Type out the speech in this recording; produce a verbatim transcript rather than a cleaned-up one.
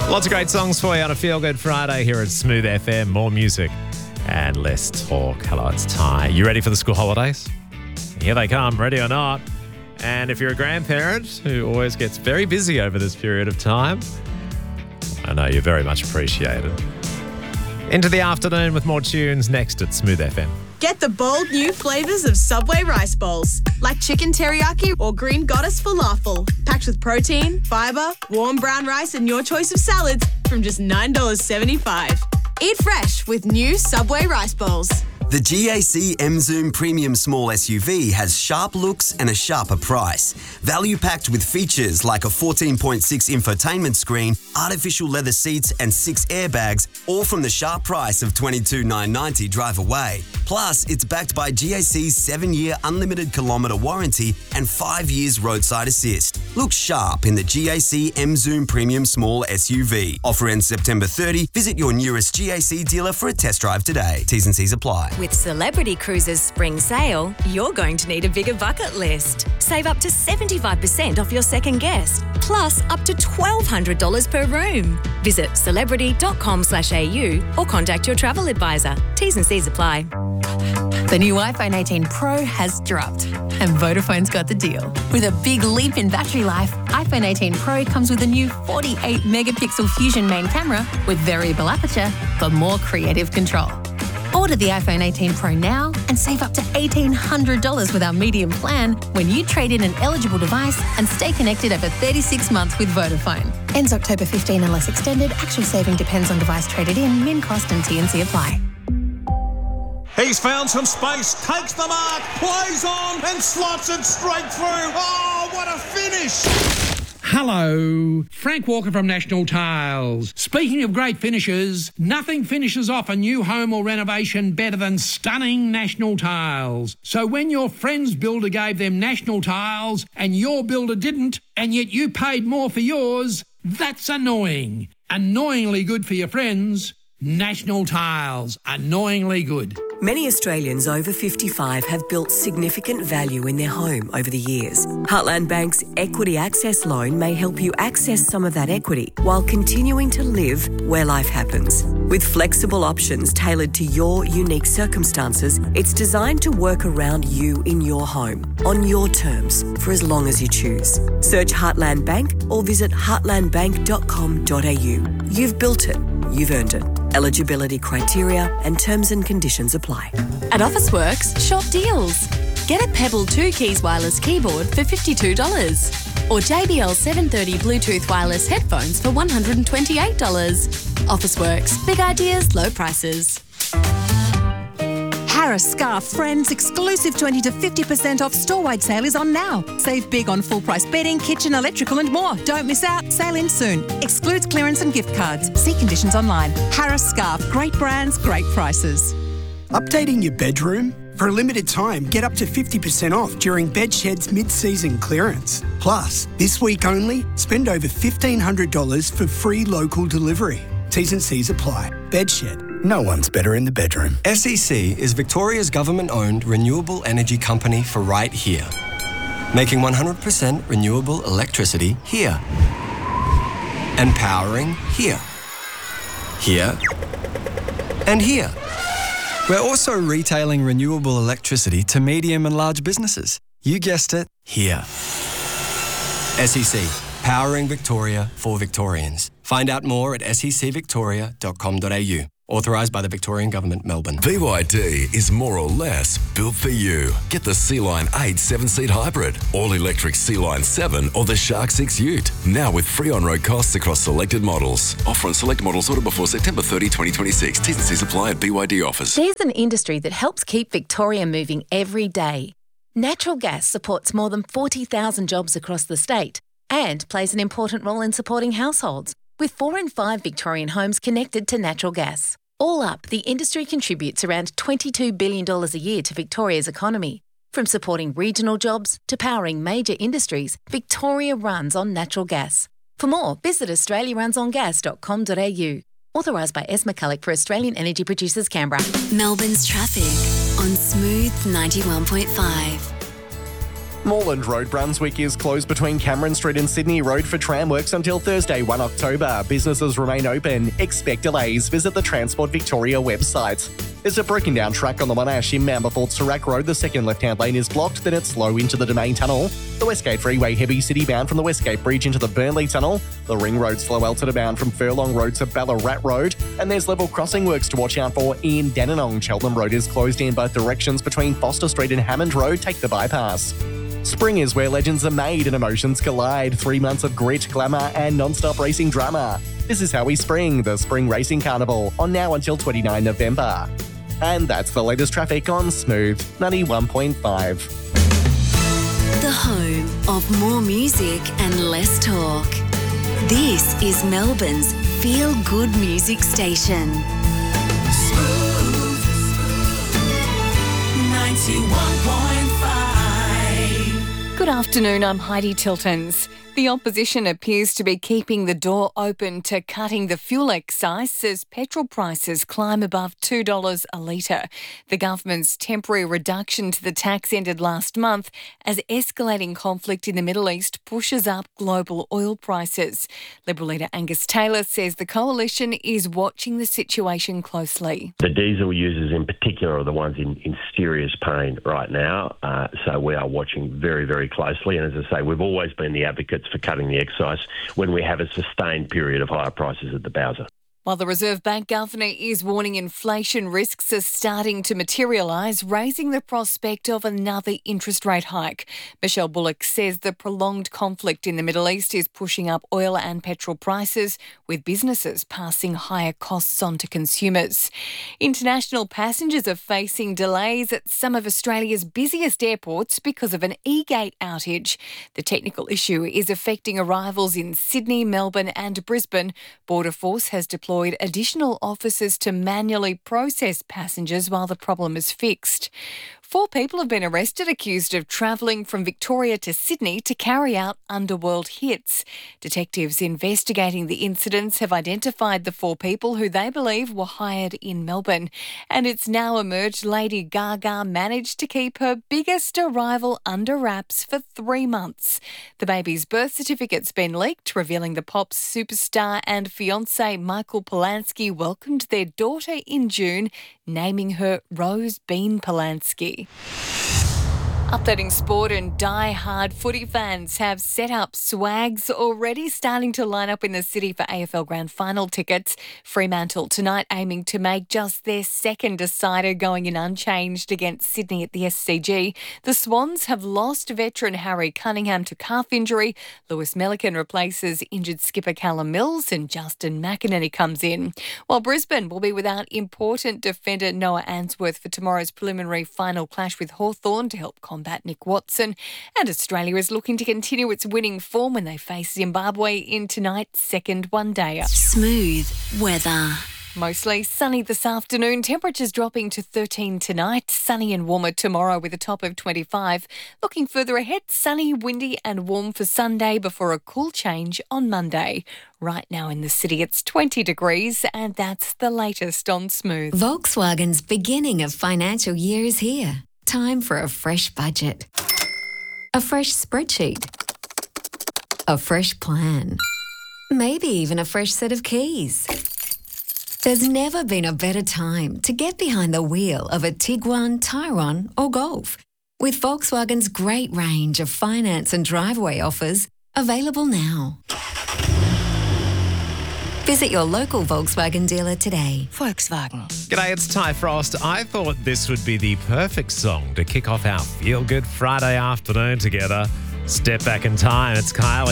Lots of great songs for you on a Feel Good Friday here at Smooth F M. More music and less talk. Hello, it's Ty. You ready for the school holidays? Here they come, ready or not. And if you're a grandparent who always gets very busy over this period of time, I know you're very much appreciated. Into the afternoon with more tunes next at Smooth F M. Get the bold new flavours of Subway rice bowls, like chicken teriyaki or green goddess falafel, packed with protein, fibre, warm brown rice and your choice of salads from just nine dollars seventy-five. Eat fresh with new Subway rice bowls. The G A C M-Zoom Premium Small S U V has sharp looks and a sharper price. Value-packed with features like a fourteen point six infotainment screen, artificial leather seats and six airbags, all from the sharp price of twenty-two thousand nine hundred ninety dollars drive away. Plus, it's backed by G A C's seven-year unlimited kilometre warranty and five years roadside assist. Look sharp in the G A C M-Zoom Premium Small S U V. Offer ends September thirtieth. Visit your nearest G A C dealer for a test drive today. T's and C's apply. With Celebrity Cruises Spring Sale, you're going to need a bigger bucket list. Save up to seventy-five percent off your second guest, plus up to twelve hundred dollars per room. Visit celebrity.com slash AU or contact your travel advisor. T's and C's apply. The new iPhone eighteen Pro has dropped, and Vodafone's got the deal. With a big leap in battery life, iPhone eighteen Pro comes with a new forty-eight megapixel Fusion main camera with variable aperture for more creative control. Order the iPhone eighteen Pro now and save up to eighteen hundred dollars with our medium plan when you trade in an eligible device and stay connected over thirty-six months with Vodafone. Ends October fifteenth unless extended. Actual saving depends on device traded in. Min cost and T and C apply. He's found some space, takes the mark, plays on and slots it straight through. Oh, what a finish! Hello, Frank Walker from National Tiles. Speaking of great finishes, nothing finishes off a new home or renovation better than stunning National Tiles. So when your friend's builder gave them National Tiles and your builder didn't, and yet you paid more for yours, that's annoying. Annoyingly good for your friends. National Tiles. Annoyingly good. Many Australians over fifty-five have built significant value in their home over the years. Heartland Bank's Equity Access Loan may help you access some of that equity while continuing to live where life happens. With flexible options tailored to your unique circumstances, it's designed to work around you in your home, on your terms, for as long as you choose. Search Heartland Bank or visit heartland bank dot com dot a u. You've built it. You've earned it. Eligibility criteria and terms and conditions apply. At Officeworks, shop deals. Get a Pebble two Keys wireless keyboard for fifty-two dollars or J B L seven thirty Bluetooth wireless headphones for one hundred twenty-eight dollars. Officeworks, big ideas, low prices. Harris Scarf Friends exclusive twenty to fifty percent off store-wide sale is on now. Save big on full-price bedding, kitchen, electrical and more. Don't miss out. Sale ends soon. Excludes clearance and gift cards. See conditions online. Harris Scarf. Great brands, great prices. Updating your bedroom? For a limited time, get up to fifty percent off during Bedshed's mid-season clearance. Plus, this week only, spend over fifteen hundred dollars for free local delivery. T's and C's apply. Bedshed. No one's better in the bedroom. S E C is Victoria's government-owned renewable energy company for right here. Making one hundred percent renewable electricity here. And powering here. Here. And here. We're also retailing renewable electricity to medium and large businesses. You guessed it, here. S E C, powering Victoria for Victorians. Find out more at s e c victoria dot com dot a u. Authorised by the Victorian Government, Melbourne. B Y D is more or less built for you. Get the Sea-Line eight seven-seat hybrid, all-electric Sea-Line seven or the Shark six Ute. Now with free on-road costs across selected models. Offer on select models ordered before September thirtieth, twenty twenty-six. T's and C's apply at B Y D offers. There's an industry that helps keep Victoria moving every day. Natural gas supports more than forty thousand jobs across the state and plays an important role in supporting households, with four in five Victorian homes connected to natural gas. All up, the industry contributes around twenty-two billion dollars a year to Victoria's economy. From supporting regional jobs to powering major industries, Victoria runs on natural gas. For more, visit australia runs on gas dot com dot a u. Authorised by Es McCulloch for Australian Energy Producers, Canberra. Melbourne's traffic on Smooth ninety-one point five. Moreland Road, Brunswick is closed between Cameron Street and Sydney Road for tram works until Thursday, the first of October. Businesses remain open. Expect delays. Visit the Transport Victoria website. There's a broken down track on the Monash in Mamberford Serac Road. The second left-hand lane is blocked, then it's slow into the Domain Tunnel. The Westgate Freeway heavy city bound from the Westgate Bridge into the Burnley Tunnel. The Ring Road slow Elton bound from Furlong Road to Ballarat Road. And there's level crossing works to watch out for in Dandenong. Cheltenham Road is closed in both directions between Foster Street and Hammond Road. Take the bypass. Spring is where legends are made and emotions collide. Three months of grit, glamour and non-stop racing drama. This is how we spring, the Spring Racing Carnival, on now until the twenty-ninth of November. And that's the latest traffic on Smooth ninety-one point five. The home of more music and less talk. This is Melbourne's feel-good music station. Smooth ninety-one point five. Good afternoon, I'm Heidi Tiltons. The opposition appears to be keeping the door open to cutting the fuel excise as petrol prices climb above two dollars a litre. The government's temporary reduction to the tax ended last month as escalating conflict in the Middle East pushes up global oil prices. Liberal leader Angus Taylor says the coalition is watching the situation closely. The diesel users in particular are the ones in, in serious pain right now, uh, so we are watching very, very closely. And as I say, we've always been the advocates for cutting the excise when we have a sustained period of higher prices at the Bowser. While the Reserve Bank Governor is warning inflation risks are starting to materialise, raising the prospect of another interest rate hike. Michelle Bullock says the prolonged conflict in the Middle East is pushing up oil and petrol prices, with businesses passing higher costs on to consumers. International passengers are facing delays at some of Australia's busiest airports because of an e-gate outage. The technical issue is affecting arrivals in Sydney, Melbourne and Brisbane. Border Force has deployed additional officers to manually process passengers while the problem is fixed. Four people have been arrested accused of travelling from Victoria to Sydney to carry out underworld hits. Detectives investigating the incidents have identified the four people who they believe were hired in Melbourne. And it's now emerged Lady Gaga managed to keep her biggest arrival under wraps for three months. The baby's birth certificate's been leaked, revealing the pop superstar and fiancé Michael Polanski welcomed their daughter in June, naming her Rose Bean Polanski. Updating sport, and die-hard footy fans have set up swags already starting to line up in the city for A F L Grand Final tickets. Fremantle tonight aiming to make just their second decider, going in unchanged against Sydney at the S C G. The Swans have lost veteran Harry Cunningham to calf injury. Lewis Melican replaces injured skipper Callum Mills and Justin McInerney comes in. While Brisbane will be without important defender Noah Answorth for tomorrow's preliminary final clash with Hawthorn to help combat combat Nick Watson. And Australia is looking to continue its winning form when they face Zimbabwe in tonight's second one-dayer. Smooth weather. Mostly sunny this afternoon. Temperatures dropping to thirteen tonight. Sunny and warmer tomorrow with a top of twenty-five. Looking further ahead, sunny, windy and warm for Sunday before a cool change on Monday. Right now in the city, it's twenty degrees, and that's the latest on Smooth. Volkswagen's beginning of financial year is here. Time for a fresh budget. A fresh spreadsheet. A fresh plan. Maybe even a fresh set of keys. There's never been a better time to get behind the wheel of a Tiguan, Tyrone or Golf. With Volkswagen's great range of finance and driveway offers available now. Visit your local Volkswagen dealer today. Volkswagen. G'day, it's Ty Frost. I thought this would be the perfect song to kick off our Feel Good Friday afternoon together. Step back in time, it's Kylie.